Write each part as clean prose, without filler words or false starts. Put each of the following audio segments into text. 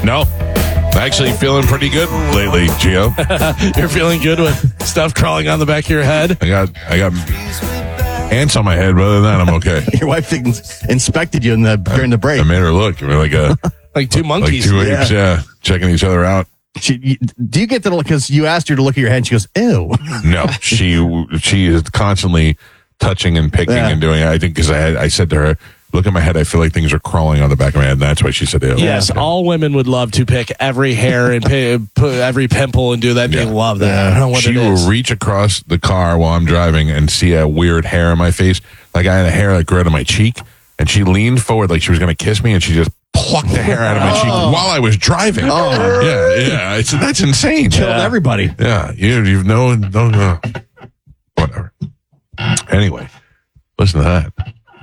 No. Actually feeling pretty good lately, Gio. You're feeling good with stuff crawling on the back of your head? I got ants on my head, but other than that, I'm okay. Your wife inspected you during the break. I made her look. We're like two monkeys. Like 2 apes, yeah. Checking each other out. Do you get to look, because you asked her to look at your head and she goes, ew. No, she is constantly touching and picking and doing it. I think because I said to her, look at my head. I feel like things are crawling on the back of my head. And that's why she said, ew. Yes, all women would love to pick every hair and put every pimple and do that. They love that. I don't know what she it is. will reach across the car while I'm driving and see a weird hair in my face. Like I had a hair that grew out of my cheek. And she leaned forward like she was going to kiss me, and she just plucked the hair out of my cheek while I was driving. Oh, yeah. That's insane. Killed everybody. Yeah, you've known. Whatever. Anyway, listen to that.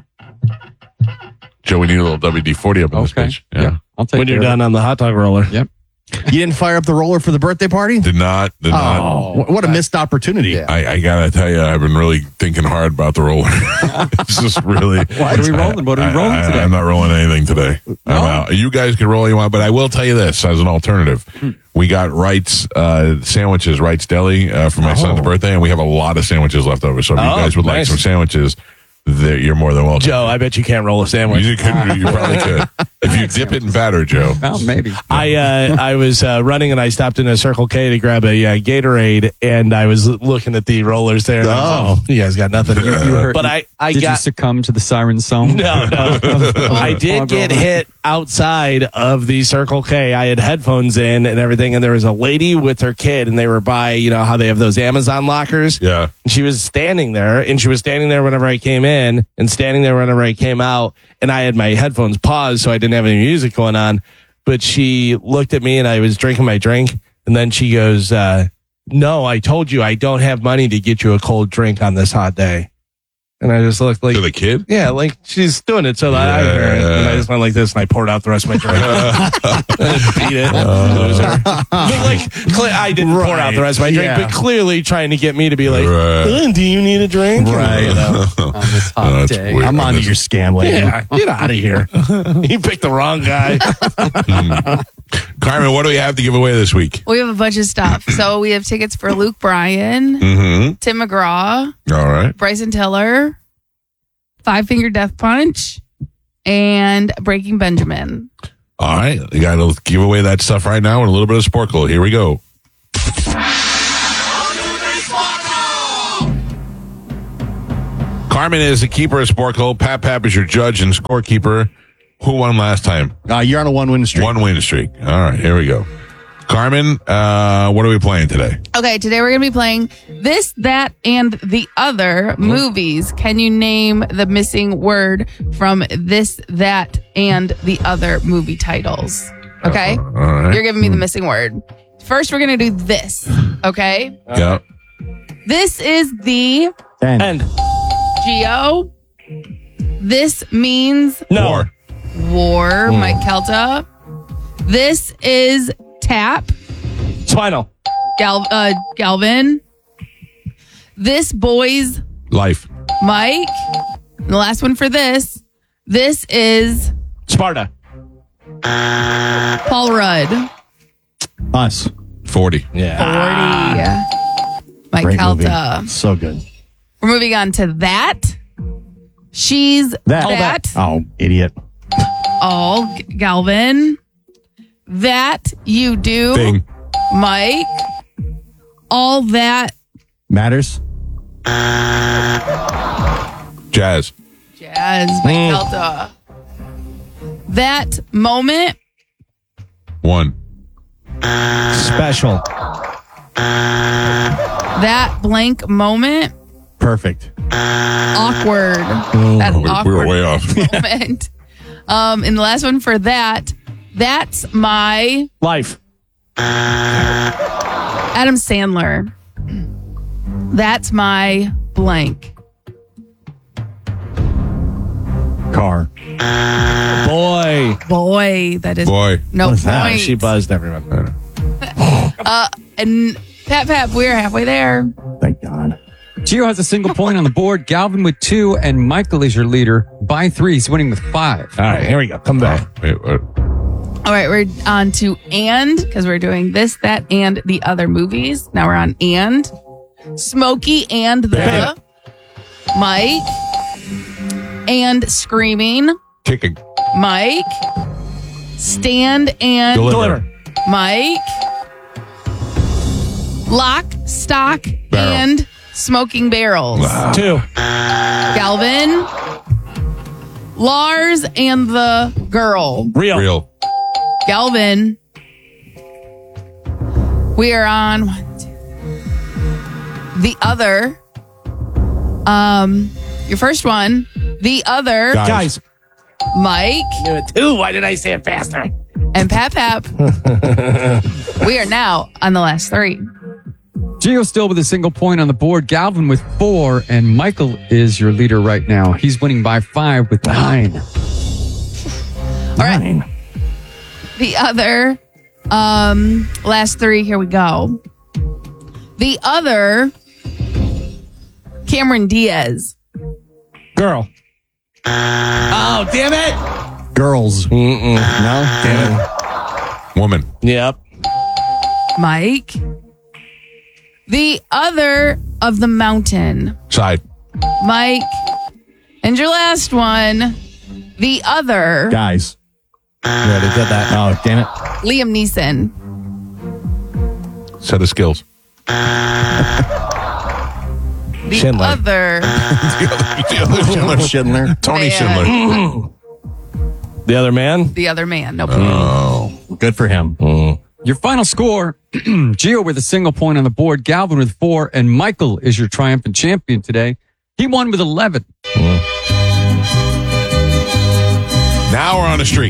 Joe, we need a little WD-40 up in this bitch. Yeah. I'll take when care you're of done on the hot dog roller. Yep. You didn't fire up the roller for the birthday party? Did not. What a missed opportunity. Yeah. I gotta tell you, I've been really thinking hard about the roller. It's just really. What are we rolling? What are we rolling today? I'm not rolling anything today. I'm out. You guys can roll all you want, but I will tell you this as an alternative. We got Wright's sandwiches, Wright's Deli for my son's birthday, and we have a lot of sandwiches left over. So if you guys would like some sandwiches, you're more than welcome. Joe, I bet you can't roll a sandwich. You probably could. If you dip it in batter, Joe. Well, maybe. I was running and I stopped in a Circle K to grab a Gatorade, and I was looking at the rollers there. And you guys got nothing. You heard, but I did you succumb to the siren song? No. I did get hit outside of the Circle K. I had headphones in and everything, and there was a lady with her kid, and they were by, how they have those Amazon lockers. Yeah. And she was standing there, whenever I came in, and standing there whenever I came out, and I had my headphones paused, so I didn't have any music going on. But she looked at me, and I was drinking my drink, and then she goes, no, I told you I don't have money to get you a cold drink on this hot day. And I just looked like... To the kid? Yeah, like she's doing it so that I hear it. And I just went like this, and I poured out the rest of my drink. Beat it. I didn't pour out the rest of my drink, but clearly trying to get me to be like, do you need a drink? Right. On this hot day. weird. I'm on to your scam lady. Yeah, get out of here. You picked the wrong guy. Carmen, what do we have to give away this week? We have a bunch of stuff. So we have tickets for Luke Bryan, Tim McGraw, All right. Bryson Tiller, Five Finger Death Punch, and Breaking Benjamin. All right. You got to give away that stuff right now and a little bit of Sporkle. Here we go. Carmen is the keeper of Sporkle. Pap is your judge and scorekeeper. Who won last time? You're on a one-win streak. One win streak. All right, here we go. Carmen, what are we playing today? Okay, today we're going to be playing This, That, and the Other movies. Can you name the missing word from This, That, and the Other movie titles? Okay? All right. You're giving me the missing word. First, we're going to do this. Okay? Yeah. This is the And Geo. This means no. war. Mike Kelta. This is tap. Spinal. Galvin. This boy's Life. Mike. And the last one for this. This is Sparta. Paul Rudd. Us. 40. Yeah. 40. Mike Great Kelta. movie. So good. We're moving on to that. She's that. Oh, idiot. All Galvin. That you do. Thing. Mike. All that Matters. Jazz. jazz. Mike Kelta. That moment. 1. Special. That blank moment. Perfect. Awkward. That We awkward were way off. moment. And the last one for that. That's my Life. Adam Sandler. That's my blank. Car. Boy. That is Boy. no What is that? point. She buzzed everyone. And Pap, we're halfway there. Thank God. Gio has a single point on the board. Galvin with 2, and Michael is your leader by 3. He's winning with 5. All right, here we go. Come back. Wait, what? All right, we're on to and, because we're doing this, that, and the other movies. Now we're on and. Smokey and the Mike. And Screaming. Kicking. Mike. Stand and Deliver. Mike. Lock, Stock, Barrel. and Smoking Barrels. 2. Galvin. Lars and the Girl. Real. Galvin. We are on the other. Your first one. The other. Guys. Mike. 2. Why did I say it faster? And Pap Pap. We are now on the last 3. Gio still with a single point on the board. Galvin with 4, and Michael is your leader right now. He's winning by 5 with 9. All right. The other. Last 3. Here we go. The other. Cameron Diaz. Girl. Oh, damn it. Girls. Mm-mm. No? Damn it. Woman. Yep. Mike. The other of the mountain. Side. Mike. And your last one. The other. Guys. You already did that. Oh, damn it. Liam Neeson. Set of skills. The Schindler. other. the other Schindler. Schindler. Tony Man. Schindler. The other man. The other man. Nope. Oh. Good for him. Your final score, Gio with a single point on the board, Galvin with 4, and Michael is your triumphant champion today. He won with 11. Now we're on the street.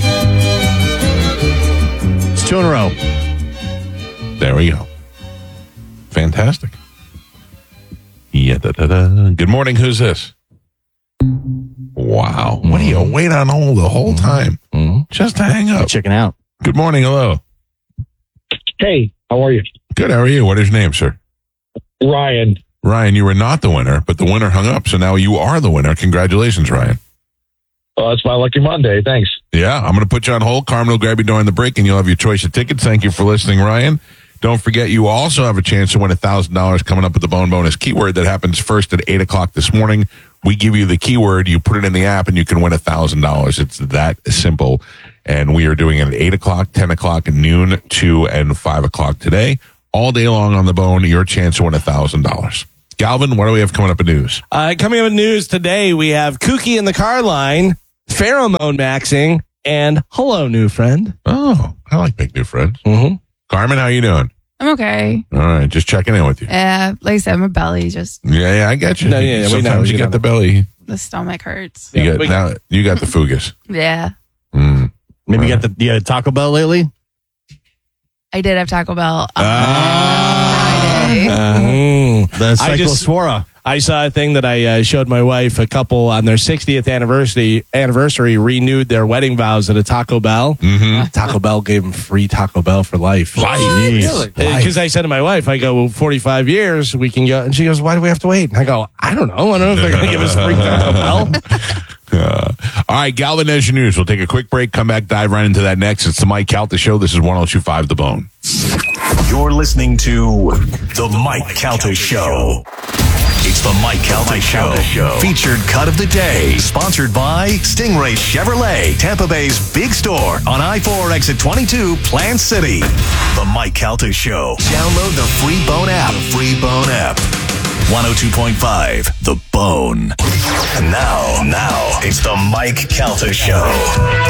It's 2 in a row. There we go. Fantastic. Yeah, Good morning. Who's this? Wow. What do you wait on hold the whole time? Just to hang up. Chicken out. Good morning. Hello. Hey, how are you? Good. How are you? What is your name, sir? Ryan. Ryan, you were not the winner, but the winner hung up. So now you are the winner. Congratulations, Ryan. Well, it's my lucky Monday. Thanks. Yeah, I'm going to put you on hold. Carmen will grab you during the break, and you'll have your choice of tickets. Thank you for listening, Ryan. Don't forget, you also have a chance to win $1,000 coming up with the Bone Bonus keyword that happens first at 8 o'clock this morning. We give you the keyword, you put it in the app, and you can win $1,000. It's that simple. And we are doing it at 8 o'clock, 10 o'clock, noon, 2, and 5 o'clock today. All day long on the Bone, your chance to win $1,000. Galvin, what do we have coming up in news? Coming up in news today, we have Kooky in the car line, pheromone maxing, and hello, new friend. Oh, I like big new friends. Mm-hmm. Carmen, how you doing? I'm okay. All right, just checking in with you. Like I said, my belly just, Yeah, I get you. No, yeah, we know, Sometimes you we get know. the belly. the stomach hurts. You Yeah, get now. You got the fugus. Yeah. Mm. Maybe you got the Taco Bell lately? I did have Taco Bell on Friday. The Cyclospora. I saw a thing that I showed my wife. A couple on their 60th anniversary renewed their wedding vows at a Taco Bell. Mm-hmm. Taco Bell gave them free Taco Bell for life. Jeez. Because I said to my wife, I go, well, 45 years, we can go. And she goes, why do we have to wait? And I go, I don't know. I don't know if they're going to give us free Taco Bell. All right, Galvin, there's your news. We'll take a quick break, come back, dive right into that next. It's the Mike Calta Show. This is 102.5 The Bone. You're listening to The Mike Calta Show. It's The Mike Calta Show. Featured cut of the day. Sponsored by Stingray Chevrolet, Tampa Bay's big store on I-4 exit 22, Plant City. The Mike Calta Show. Download the free Bone app. 102.5 The Bone. And now, it's The Mike Calta Show.